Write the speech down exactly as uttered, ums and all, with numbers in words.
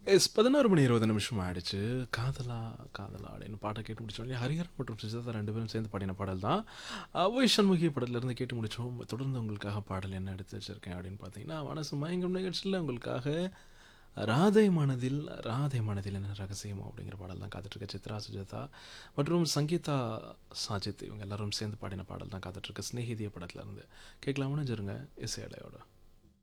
S பதினொரு மணி இருபது நிமிஷம் ஆயிடுச்சு. காதலா காதலா அப்படின்னு பாட்ட கேட்டு முடிச்சோம் இல்லையா? ஹரிஹரன் மற்றும் சுஜாதா ரெண்டு பேரும் சேர்ந்து பாடின பாடல் தான். அவ்வை சண்முகி படத்துலேருந்து கேட்டு முடிச்சோம். தொடர்ந்து உங்களுக்காக பாடல் என்ன எடுத்து வச்சிருக்கேன் அப்படின்னு பார்த்தீங்கன்னா, மனசு மயங்கும் நிகழ்ச்சியில் உங்களுக்காக ராதை மனதில் ராதை மனதில் என்ன ரகசியம் அப்படிங்கிற பாடல் தான் காத்துட்ருக்கு. சித்ரா சுஜாதா மற்றும் சங்கீதா சாஜித் இவங்க எல்லாரும் சேர்ந்து பாடின பாடல் தான் காத்துட்ருக்கு. சிநேகிதிய படத்துலேருந்து கேட்கலாம்னு ஜருங்க இசையடையோட.